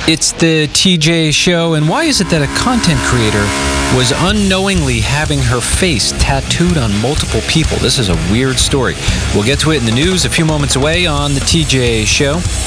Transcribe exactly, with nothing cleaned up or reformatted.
It's the T J Show, and why is it that a content creator was unknowingly having her face tattooed on multiple people? This is a weird story. We'll get to it in the news a few moments away on the T J Show.